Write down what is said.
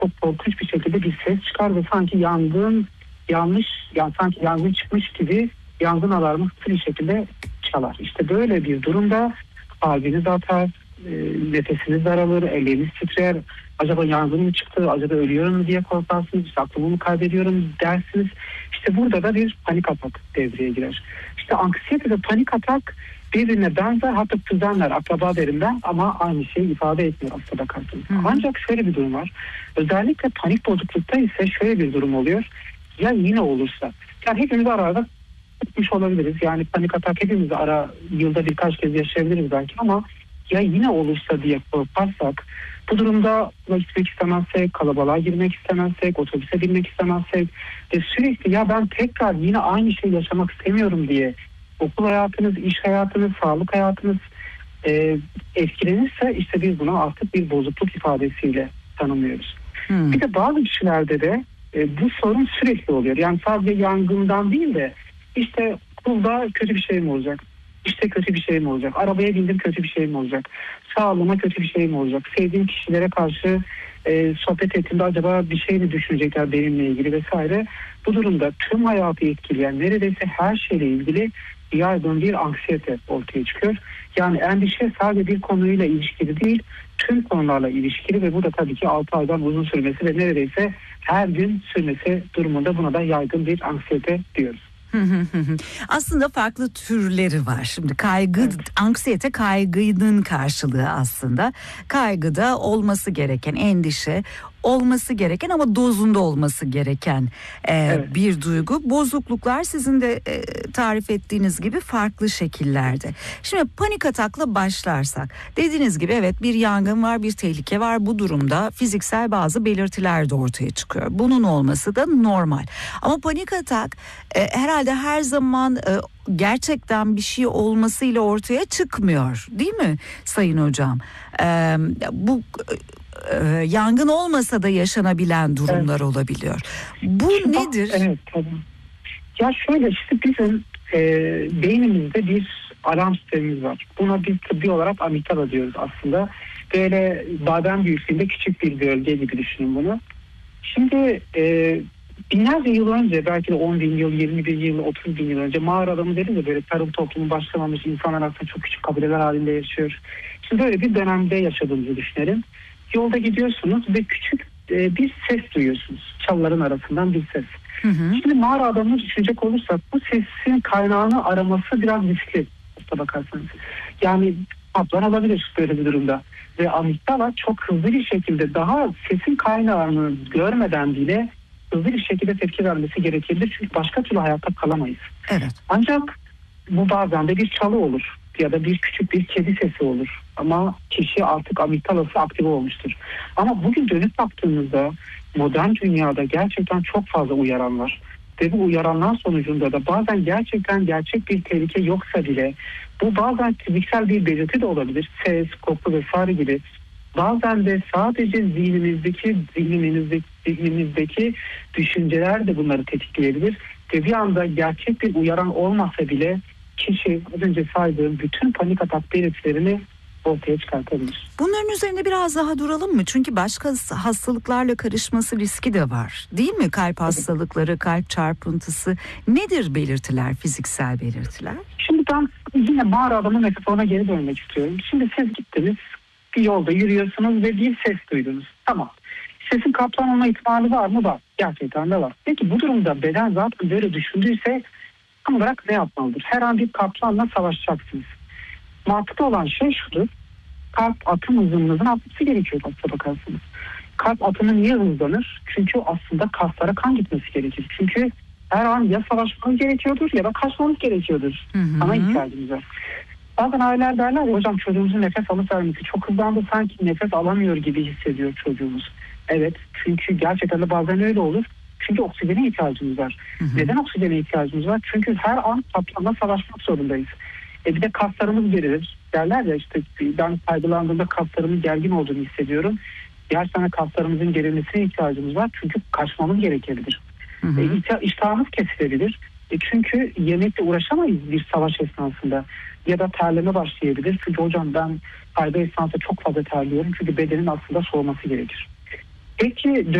çok korkunç bir şekilde bir ses çıkar ve sanki sanki yangın çıkmış gibi yangın alarmı hızlı bir şekilde çalar. İşte böyle bir durumda kalbiniz atar, nefesiniz daralır, elleriniz titrer. Acaba yangın mı çıktı, acaba ölüyorum mu diye korkarsınız, işte aklımı mı kaybediyorum dersiniz. İşte burada da bir panik atak devreye girer. İşte anksiyete ve panik atak birbirine benzer, hatta kuzenler, akraba derim ben, ama aynı şeyi ifade etmiyor aslında bakarsanız. Ancak şöyle bir durum var. Özellikle panik bozuklukta ise şöyle bir durum oluyor. Ya yine olursa, yani hepimiz arada tutmuş olabiliriz. Yani panik atak hepimiz yılda birkaç kez yaşayabiliriz belki, ama ya yine olursa diye korkarsak, bu durumda gitmek istemezsek, kalabalığa girmek istemezsek, otobüse binmek istemezsek ve sürekli ya ben tekrar yine aynı şey yaşamak istemiyorum diye okul hayatınız, iş hayatınız, sağlık hayatınız etkilenirse, işte biz buna artık bir bozukluk ifadesiyle tanımlıyoruz. Bir de bazı kişilerde de bu sorun sürekli oluyor. Yani sadece yangından değil de işte okulda kötü bir şey mi olacak? İşte kötü bir şey mi olacak? Arabaya bindim, kötü bir şey mi olacak? Sağlığıma kötü bir şey mi olacak? Sevdiğim kişilere karşı sohbet ettiğimde acaba bir şey mi düşünecekler benimle ilgili vesaire. Bu durumda tüm hayatı etkileyen neredeyse her şeyle ilgili yaygın bir anksiyete ortaya çıkıyor. Yani endişe sadece bir konuyla ilişkili değil, tüm konularla ilişkili ve bu da tabii ki 6 aydan uzun sürmesi ve neredeyse her gün sürmesi durumunda buna da yaygın bir anksiyete diyoruz. Aslında farklı türleri var. Şimdi kaygı, Evet. anksiyete kaygının karşılığı aslında. Kaygıda olması gereken, endişe olması gereken ama dozunda olması gereken Evet. bir duygu. Bozukluklar sizin de tarif ettiğiniz gibi farklı şekillerde. Şimdi panik atakla başlarsak, dediğiniz gibi evet, bir yangın var, bir tehlike var. Bu durumda fiziksel bazı belirtiler de ortaya çıkıyor. Bunun olması da normal. Ama panik atak herhalde her zaman gerçekten bir şey olmasıyla ortaya çıkmıyor, değil mi Sayın Hocam? Bu yangın olmasa da yaşanabilen durumlar olabiliyor. Bu nedir? Evet, tabii. Ya şöyle, işte bizim beynimizde bir alarm sistemimiz var. Buna biz tıbbi olarak amigdala diyoruz aslında. Böyle badem büyüklüğünde küçük bir bölge gibi düşünün bunu. Şimdi binlerce yıl önce, belki de 10 bin yıl, 20 bin yıl, 30 bin yıl önce mağara adamı deriz ya, böyle tarım toplumu başlamamış, insanlar aslında çok küçük kabileler halinde yaşıyor. Şimdi böyle bir dönemde yaşadığımızı düşünelim. Yolda gidiyorsunuz ve küçük bir ses duyuyorsunuz. Çalıların arasından bir ses. Şimdi mağara adamını düşünecek olursak bu sesin kaynağını araması biraz riskli. Bakarsanız. Yani kaplan olabilir böyle bir durumda. Ve amigdala çok hızlı bir şekilde daha sesin kaynağını görmeden bile hızlı bir şekilde tepki vermesi gerekebilir. Çünkü başka türlü hayatta kalamayız. Evet. Ancak bu bazen de bir çalı olur ya da bir küçük bir kedi sesi olur. Ama kişi artık amigdalası aktive olmuştur. Ama bugün dönüp baktığımızda modern dünyada gerçekten çok fazla uyaran var. Ve bu uyaranlar sonucunda da bazen gerçekten gerçek bir tehlike yoksa bile bu bazen fiziksel bir belirti de olabilir. Ses, koku vesaire gibi. Bazen de sadece zihnimizdeki düşünceler de bunları tetikleyebilir. Ve bir anda gerçek bir uyaran olmasa bile kişi az önce saydığım bütün panik atak belirtilerini ortaya çıkartabilir. Bunların üzerinde biraz daha duralım mı? Çünkü başka hastalıklarla karışması riski de var. Değil mi? Kalp hastalıkları, kalp çarpıntısı. Nedir belirtiler, fiziksel belirtiler? Şimdi ben yine mağara adamı metaforuna geri dönmek istiyorum. Şimdi siz gittiniz, bir yolda yürüyorsunuz ve bir ses duydunuz. Tamam. Sesin kaplan olma ihtimali var mı? Var. Gerçekten de var. Peki bu durumda beden zaten böyle düşündüyse tam olarak ne yapmalıdır? Her an bir kaplanla savaşacaksınız. Mantıklı olan şey şudur. Kalp atım hızınızın artması gerekiyor aslına bakarsanız. Kalp atımı niye hızlanır? Çünkü aslında kaslara kan gitmesi gerekir. Çünkü her an ya savaşmanız gerekiyordur ya da kaçmanız gerekiyordur. Ana ihtiyacımız var. Bazen aileler derler ya, hocam çocuğumuzun nefes alıp vermesi çok hızlandı, sanki nefes alamıyor gibi hissediyor çocuğumuz. Evet, çünkü gerçekten de bazen öyle olur. Çünkü oksijene ihtiyacımız var. Neden oksijene ihtiyacımız var? Çünkü her an kaplanla savaşmak zorundayız. Bir de kaslarımız gerilir. Derler ya, işte ben kaygılandığımda kaslarımın gergin olduğunu hissediyorum. Gerçekten kaslarımızın gerilmesine ihtiyacımız var. Çünkü kaçmamız gerekebilir. İştahımız kesilebilir. Çünkü yemekle uğraşamayız bir savaş esnasında. Ya da terleme başlayabilir. Çünkü hocam ben kaygı esnasında çok fazla terliyorum. Çünkü bedenin aslında soğuması gerekir. Peki